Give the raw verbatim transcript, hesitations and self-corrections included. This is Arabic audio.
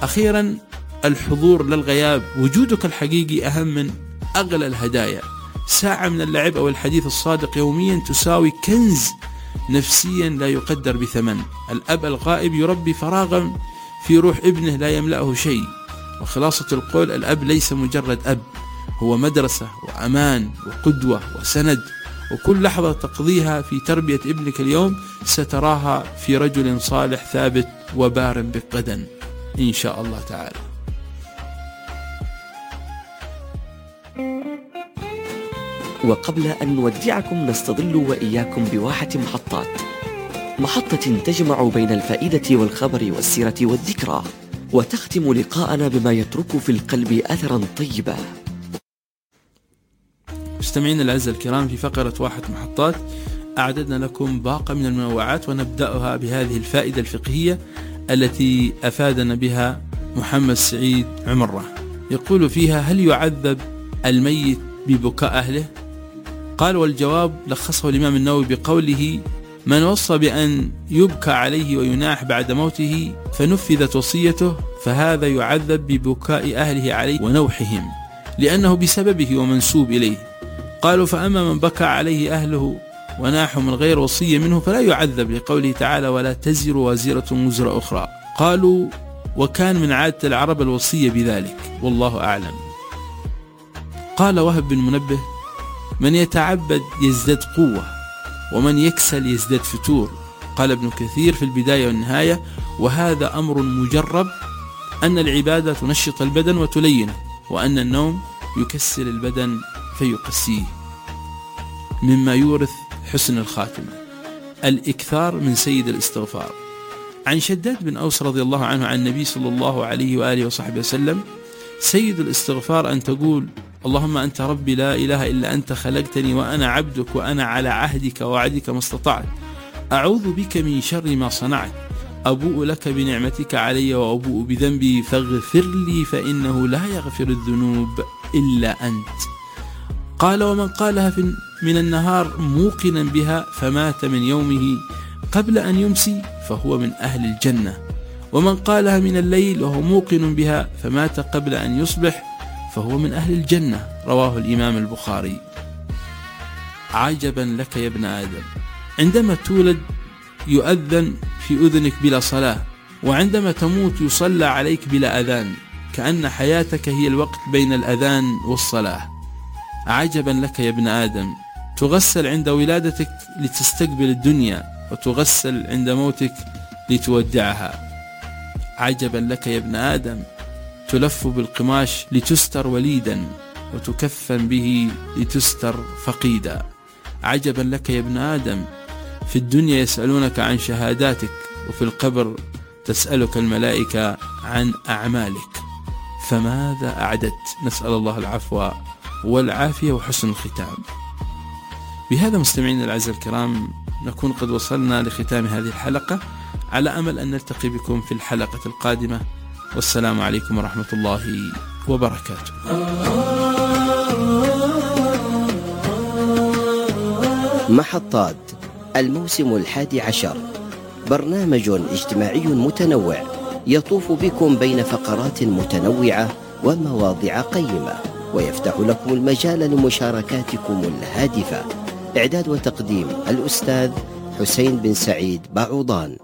أخيرا، الحضور للغياب، وجودك الحقيقي أهم من أغلى الهدايا. ساعة من اللعب أو الحديث الصادق يوميا تساوي كنز نفسيا لا يقدر بثمن. الأب الغائب يربي فراغا في روح ابنه لا يملأه شيء. وخلاصة القول، الأب ليس مجرد أب، هو مدرسة وأمان وقدوة وسند. وكل لحظة تقضيها في تربية ابنك اليوم ستراها في رجل صالح ثابت وبار بك غدا إن شاء الله تعالى. وقبل أن نودعكم نستظل وإياكم بواحة محطات، محطة تجمع بين الفائدة والخبر والسيرة والذكرى، وتختم لقاءنا بما يترك في القلب أثرا طيبا. مستمعين الأعزاء الكرام، في فقرة واحة محطات أعددنا لكم باقة من المنوعات، ونبدأها بهذه الفائدة الفقهية التي أفادنا بها محمد سعيد عمرة. يقول فيها: هل يعذب الميت ببكاء أهله؟ قال: والجواب لخصه الإمام النووي بقوله: من وصى بأن يبكى عليه ويناح بعد موته فنفذت وصيته فهذا يعذب ببكاء أهله عليه ونوحهم، لأنه بسببه ومنسوب إليه. قالوا: فأما من بكى عليه أهله وناحوا من غير وصية منه فلا يعذب، لقوله تعالى: ولا تزر وازرة وزر أخرى. قالوا: وكان من عادة العرب الوصية بذلك، والله أعلم. قال وهب بن منبه: من يتعبد يزداد قوة، ومن يكسل يزداد فتور. قال ابن كثير في البداية والنهاية: وهذا أمر مجرب، أن العبادة تنشط البدن وتلينه، وأن النوم يكسل البدن فيقسيه. مما يورث حسن الخاتمة الإكثار من سيد الاستغفار. عن شداد بن أوس رضي الله عنه عن النبي صلى الله عليه وآله وصحبه وسلم: سيد الاستغفار أن تقول: اللهم أنت ربي لا إله إلا أنت، خلقتني وأنا عبدك، وأنا على عهدك ووعدك ما استطعت، أعوذ بك من شر ما صنعت، أبوء لك بنعمتك علي وأبوء بذنبي فاغفر لي فإنه لا يغفر الذنوب إلا أنت. قال: ومن قالها في من النهار موقنا بها فمات من يومه قبل أن يمسي فهو من أهل الجنة، ومن قالها من الليل وهو موقن بها فمات قبل أن يصبح فهو من أهل الجنة. رواه الإمام البخاري. عجبا لك يا ابن آدم، عندما تولد يؤذن في أذنك بلا صلاة، وعندما تموت يصلى عليك بلا أذان، كأن حياتك هي الوقت بين الأذان والصلاة. عجبا لك يا ابن آدم، تغسل عند ولادتك لتستقبل الدنيا، وتغسل عند موتك لتودعها. عجبا لك يا ابن آدم، تلف بالقماش لتستر وليدا، وتكفن به لتستر فقيدا. عجبا لك يا ابن آدم، في الدنيا يسألونك عن شهاداتك، وفي القبر تسألك الملائكة عن أعمالك، فماذا أعددت؟ نسأل الله العفو والعافية وحسن الختام. بهذا مستمعين الأعزاء الكرام نكون قد وصلنا لختام هذه الحلقة، على أمل أن نلتقي بكم في الحلقة القادمة، والسلام عليكم ورحمة الله وبركاته. محطات الموسم الحادي عشر، برنامج اجتماعي متنوع يطوف بكم بين فقرات متنوعة ومواضيع قيمة، ويفتح لكم المجال لمشاركاتكم الهادفة. إعداد وتقديم الأستاذ حسين بن سعيد بعوضان.